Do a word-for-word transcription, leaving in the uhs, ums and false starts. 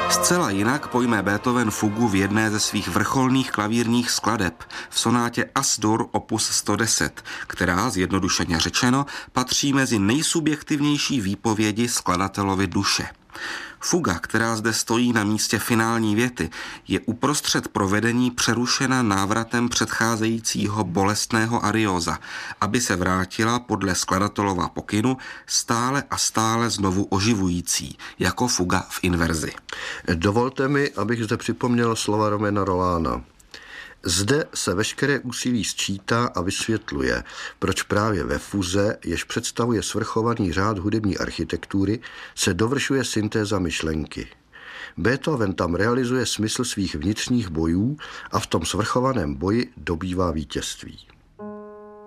Zcela jinak pojme Beethoven fugu v jedné ze svých vrcholných klavírních skladeb, v sonátě As-Dur opus sto deset, která, zjednodušeně řečeno, patří mezi nejsubjektivnější výpovědi skladatelovy duše. Fuga, která zde stojí na místě finální věty, je uprostřed provedení přerušena návratem předcházejícího bolestného arióza, aby se vrátila podle skladatelova pokynu stále a stále znovu oživující, jako fuga v inverzi. Dovolte mi, abych zde připomněl slova Romana Rolána. Zde se veškeré úsilí sčítá a vysvětluje, proč právě ve fuze, jež představuje svrchovaný řád hudební architektury, se dovršuje syntéza myšlenky. Beethoven tam realizuje smysl svých vnitřních bojů a v tom svrchovaném boji dobývá vítězství.